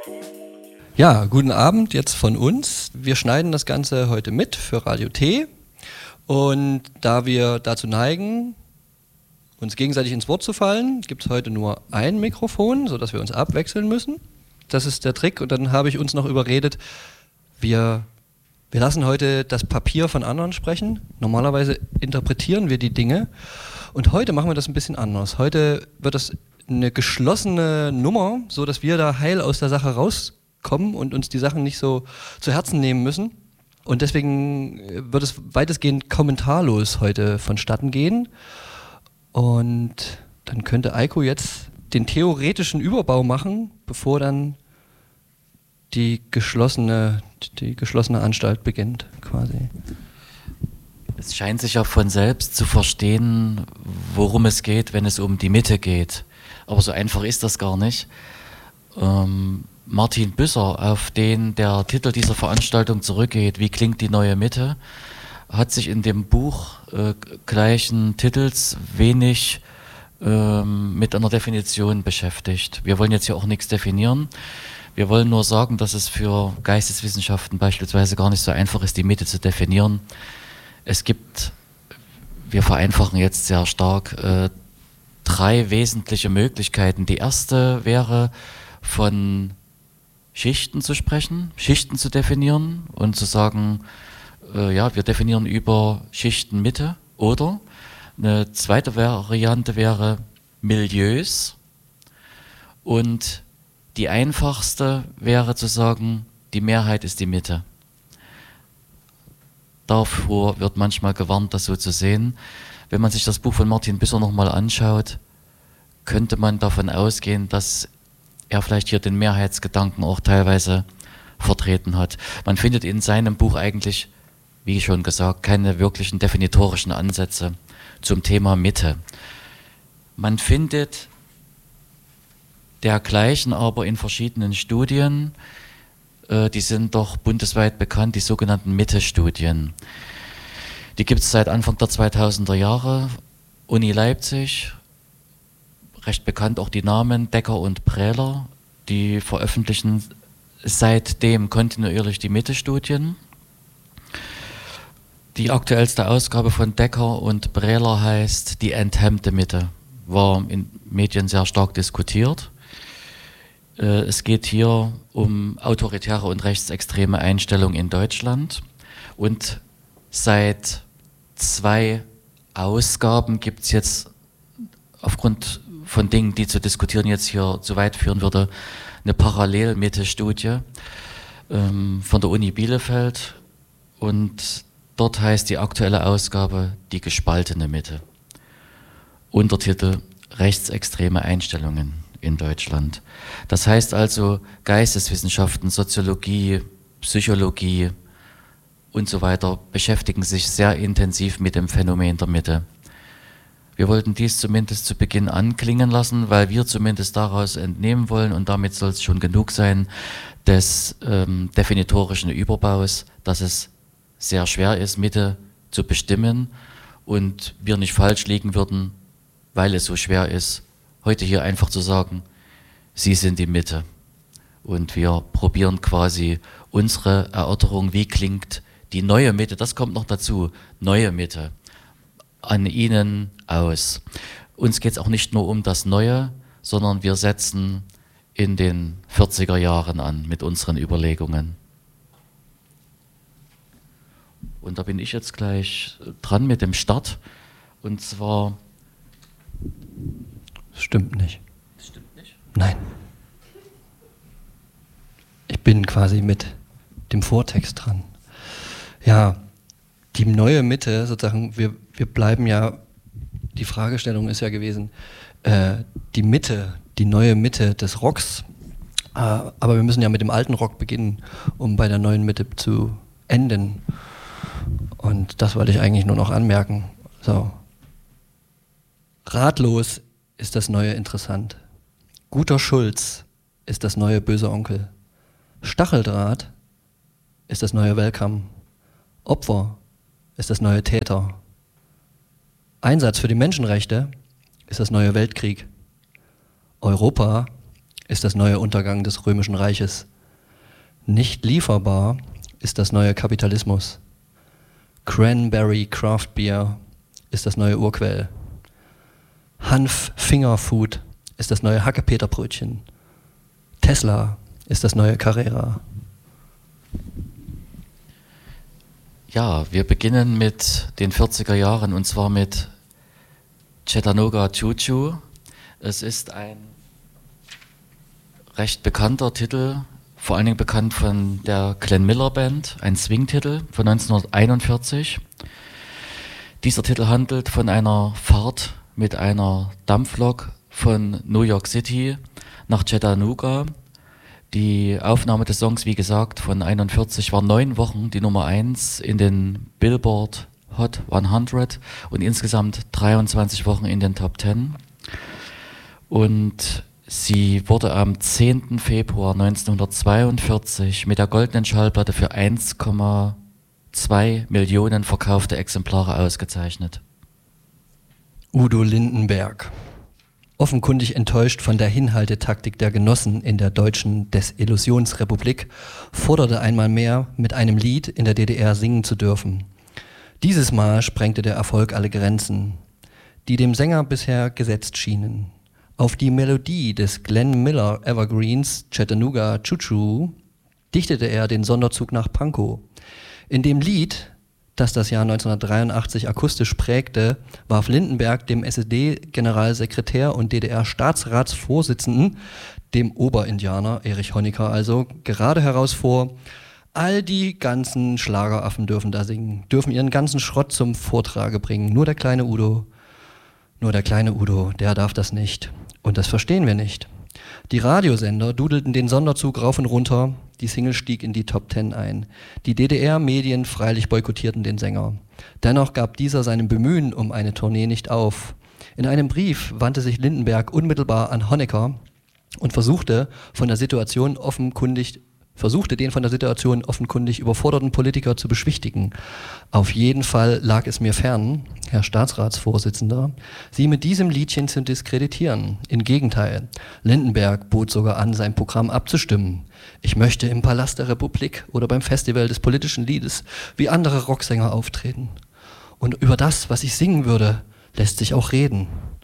Ja, guten Abend jetzt von uns. Wir schneiden das Ganze heute mit für Radio T. Und da wir dazu neigen, uns gegenseitig ins Wort zu fallen, gibt es heute nur ein Mikrofon, sodass wir uns abwechseln müssen. Das ist der Trick. Und dann habe ich uns noch überredet, wir lassen heute das Papier von anderen sprechen. Normalerweise interpretieren wir die Dinge. Und heute machen wir das ein bisschen anders. Heute wird das eine geschlossene Nummer, so dass wir da heil aus der Sache rauskommen und uns die Sachen nicht so zu Herzen nehmen müssen. Und deswegen wird es weitestgehend kommentarlos heute vonstatten gehen. Und dann könnte Eiko jetzt den theoretischen Überbau machen, bevor dann die geschlossene Anstalt beginnt, quasi. Es scheint sich ja von selbst zu verstehen, worum es geht, wenn es um die Mitte geht. Aber so einfach ist das gar nicht. Martin Büsser, auf den der Titel dieser Veranstaltung zurückgeht, Wie klingt die neue Mitte, hat sich in dem Buch gleichen Titels wenig mit einer Definition beschäftigt. Wir wollen jetzt hier auch nichts definieren. Wir wollen nur sagen, dass es für Geisteswissenschaften beispielsweise gar nicht so einfach ist, die Mitte zu definieren. Es gibt, wir vereinfachen jetzt sehr stark, 3 wesentliche Möglichkeiten. Die erste wäre, von Schichten zu sprechen, Schichten zu definieren und zu sagen, ja, wir definieren über Schichten Mitte. Oder eine zweite Variante wäre Milieus. Und die einfachste wäre zu sagen, die Mehrheit ist die Mitte. Davor wird manchmal gewarnt, das so zu sehen. Wenn man sich das Buch von Martin Büsser nochmal anschaut, könnte man davon ausgehen, dass er vielleicht hier den Mehrheitsgedanken auch teilweise vertreten hat. Man findet in seinem Buch eigentlich, wie schon gesagt, keine wirklichen definitorischen Ansätze zum Thema Mitte. Man findet dergleichen aber in verschiedenen Studien, die sind doch bundesweit bekannt, die sogenannten Mitte-Studien. Die gibt es seit Anfang der 2000er Jahre. Uni Leipzig, recht bekannt auch die Namen Decker und Prehler, die veröffentlichen seitdem kontinuierlich die Mitte-Studien. Die aktuellste Ausgabe von Decker und Prehler heißt Die enthemmte Mitte, war in Medien sehr stark diskutiert. Es geht hier um autoritäre und rechtsextreme Einstellungen in Deutschland. Und seit 2 Ausgaben gibt es jetzt aufgrund von Dingen, die zu diskutieren jetzt hier zu weit führen würde, eine Parallel-Mitte-Studie von der Uni Bielefeld. Und dort heißt die aktuelle Ausgabe Die gespaltene Mitte. Untertitel Rechtsextreme Einstellungen in Deutschland. Das heißt also, Geisteswissenschaften, Soziologie, Psychologie und so weiter beschäftigen sich sehr intensiv mit dem Phänomen der Mitte. Wir wollten dies zumindest zu Beginn anklingen lassen, weil wir zumindest daraus entnehmen wollen, und damit soll es schon genug sein, des definitorischen Überbaus, dass es sehr schwer ist, Mitte zu bestimmen und wir nicht falsch liegen würden, weil es so schwer ist, heute hier einfach zu sagen, Sie sind die Mitte. Und wir probieren quasi unsere Erörterung, wie klingt die neue Mitte, das kommt noch dazu, neue Mitte, an Ihnen aus. Uns geht es auch nicht nur um das Neue, sondern wir setzen in den 40er Jahren an mit unseren Überlegungen. Und da bin ich jetzt gleich dran mit dem Start. Und zwar... Das stimmt nicht. Das stimmt nicht? Nein. Ich bin quasi mit dem Vortext dran. Ja, die neue Mitte, sozusagen, wir bleiben ja, die Fragestellung ist ja gewesen, die Mitte, die neue Mitte des Rocks, aber wir müssen ja mit dem alten Rock beginnen, um bei der neuen Mitte zu enden. Und das wollte ich eigentlich nur noch anmerken. So. Ratlos ist das neue interessant. Guter Schulz ist das neue böse Onkel. Stacheldraht ist das neue Welcome. Opfer ist das neue Täter. Einsatz für die Menschenrechte ist das neue Weltkrieg. Europa ist das neue Untergang des Römischen Reiches. Nicht lieferbar ist das neue Kapitalismus. Cranberry Craft Beer ist das neue Urquell. Hanf Fingerfood ist das neue Hackepeterbrötchen. Tesla ist das neue Carrera. Ja, wir beginnen mit den 40er Jahren und zwar mit Chattanooga Choo Choo. Es ist ein recht bekannter Titel, vor allen Dingen bekannt von der Glenn Miller Band, ein Swing-Titel von 1941. Dieser Titel handelt von einer Fahrt mit einer Dampflok von New York City nach Chattanooga. Die Aufnahme des Songs, wie gesagt, von 41 war 9 Wochen die Nummer 1 in den Billboard Hot 100 und insgesamt 23 Wochen in den Top 10. Und sie wurde am 10. Februar 1942 mit der goldenen Schallplatte für 1,2 Millionen verkaufte Exemplare ausgezeichnet. Udo Lindenberg. Offenkundig enttäuscht von der Hinhaltetaktik der Genossen in der deutschen Desillusionsrepublik, forderte einmal mehr, mit einem Lied in der DDR singen zu dürfen. Dieses Mal sprengte der Erfolg alle Grenzen, die dem Sänger bisher gesetzt schienen. Auf die Melodie des Glenn Miller Evergreens Chattanooga Choo Choo dichtete er den Sonderzug nach Pankow. In dem Lied, das das Jahr 1983 akustisch prägte, warf Lindenberg dem SED-Generalsekretär und DDR-Staatsratsvorsitzenden, dem Oberindianer Erich Honecker also, gerade heraus vor: All die ganzen Schlageraffen dürfen da singen, dürfen ihren ganzen Schrott zum Vortrage bringen. Nur der kleine Udo, der darf das nicht. Und das verstehen wir nicht. Die Radiosender dudelten den Sonderzug rauf und runter, die Single stieg in die Top 10 ein. Die DDR-Medien freilich boykottierten den Sänger. Dennoch gab dieser seinem Bemühen um eine Tournee nicht auf. In einem Brief wandte sich Lindenberg unmittelbar an Honecker und versuchte den von der Situation offenkundig überforderten Politiker zu beschwichtigen. Auf jeden Fall lag es mir fern, Herr Staatsratsvorsitzender, Sie mit diesem Liedchen zu diskreditieren. Im Gegenteil, Lindenberg bot sogar an, sein Programm abzustimmen. Ich möchte im Palast der Republik oder beim Festival des politischen Liedes wie andere Rocksänger auftreten. Und über das, was ich singen würde, lässt sich auch reden.